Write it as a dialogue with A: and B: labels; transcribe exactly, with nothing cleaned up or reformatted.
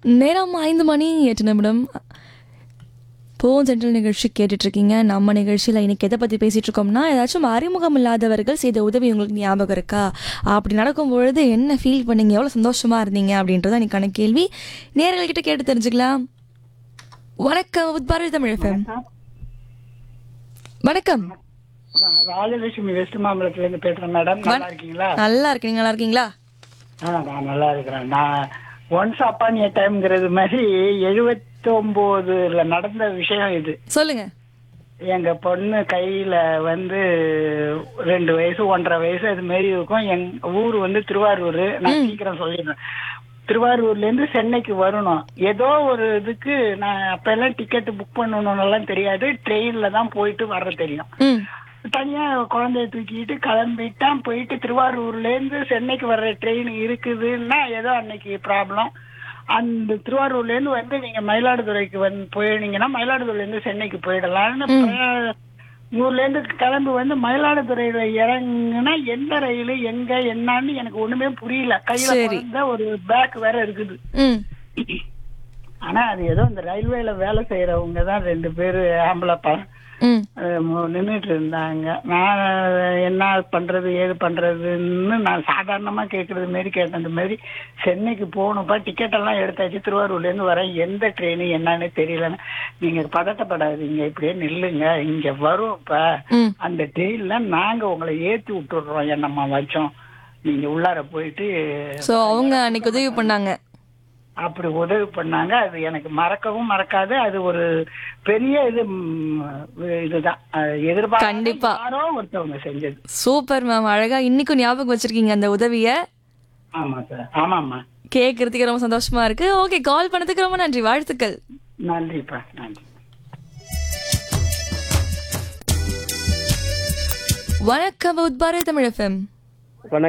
A: நேரம் ஐந்து மணி எட்டு நிமிடம். போன் சென்ட்ரல் நிகழ்ச்சி கேட்டுட்ருக்கீங்க. நம்ம நிகழ்ச்சியில் இன்றைக்கி எதை பற்றி பேசிகிட்டு இருக்கோம்னா, ஏதாச்சும் அறிமுகம் இல்லாதவர்கள் செய்த உதவி உங்களுக்கு ஞாபகம் இருக்கா? அப்படி நடக்கும் பொழுது என்ன ஃபீல் பண்ணீங்க, எவ்வளோ சந்தோஷமாக இருந்தீங்க அப்படின்றத இன்னைக்கான கேள்வி. நேயர்கள்கிட்ட கேட்டு தெரிஞ்சுக்கலாம். வணக்கம் பாரதி தமிழ் எஃப்எம். வணக்கம்.
B: ராஜலட்சுமி வெஸ்ட் மாம்பலத்துல இருந்து பேசுறேன் மேடம். நல்லா இருக்கீங்களா?
A: நல்லா இருக்கீங்க. நல்லா இருக்கீங்களா?
B: ஆ நான் நல்லா இருக்கிறேன். நான் ஒன்ஸ் அப்பான் ஏ டைம்ங்கிறது மாதிரி எழுபத்தி ஒன்பதுல நடந்த விஷயம் இது.
A: சொல்லுங்க.
B: எங்க பொண்ணு கையில வந்து ரெண்டு வயசு ஒன்றரை வயசு அது மாரி இருக்கும். எங்க ஊர் வந்து திருவாரூர். நான் சீக்கிரம் சொல்லிடுறேன். திருவாரூர்ல இருந்து சென்னைக்கு வரணும். ஏதோ ஒரு இதுக்கு நான் அப்ப எல்லாம் டிக்கெட் புக் பண்ணணும்னு எல்லாம் தெரியாது. ட்ரெயின்ல தான் போயிட்டு வர தெரியும். தனியா குழந்தைய தூக்கிட்டு கிளம்பிட்டான். போயிட்டு திருவாரூர்ல இருந்து சென்னைக்கு வர்ற ட்ரெயின் இருக்குதுன்னா ஏதோ அன்னைக்கு ப்ராப்ளம். அந்த திருவாரூர்ல இருந்து வந்து நீங்க மயிலாடுதுறைக்கு வந்து போயிட்டீங்கன்னா மயிலாடுதுறையில இருந்து சென்னைக்கு போயிடலாம்னு ஊர்ல இருந்து கிளம்பி வந்து மயிலாடுதுறையில இறங்குனா எந்த ரயில் எங்க என்னன்னு எனக்கு ஒண்ணுமே புரியல. கையில குழந்தை ஒரு பேக் வேற இருக்குது. ஆனா அது ஏதோ இந்த ரயில்வேல வேலை செய்யறவங்க தான் ரெண்டு பேரு ஆம்பளப்பா நின்றுட்டு இருந்தாங்க. நான் என்ன பண்றது ஏது பண்றதுன்னு நான் சாதாரணமா கேட்கறது மாரி கேட்டேன். அந்த மாதிரி சென்னைக்கு போகணும்ப்பா, டிக்கெட் எல்லாம் எடுத்தாச்சு, திருவாரூர்ல இருந்து வரேன், எந்த ட்ரெயின் என்னன்னு தெரியலன்னு. நீங்க பதட்டப்படாதீங்க, இப்படியே நில்லுங்க, இங்க வரும் இப்ப அந்த ட்ரெயின்ல நாங்க உங்களை ஏத்தி விட்டுடுறோம், என்னம்மா வச்சோம், நீங்க உள்ளார போயிட்டு.
A: அவங்க அன்னைக்கு உதவி பண்ணாங்க.
B: அப்படி உதவி பண்ணாங்க. அது எனக்கு மறக்கவும் மறக்காது. அது ஒரு பெரிய இது இதுதான் எதிர்பார்ப்பு.
A: கண்டிப்பா
B: யாரோ ஒருத்தவங்க செஞ்சது.
A: Super ma'am. அழகா இன்னைக்கும் ஞாபகம் வச்சிருக்கீங்க அந்த உதவிய.
B: ஆமா சார். ஆமாம்மா.
A: கேட்கறதுக்கு ரொம்ப சந்தோஷமா இருக்கு. ஓகே, கால் பண்ணதுக்கு ரொம்ப நன்றி. வாழ்த்துக்கள்.
B: நன்றிப்பா. நன்றி.
A: வணக்கம் பாரதி தமிழ் எஃப்எம்.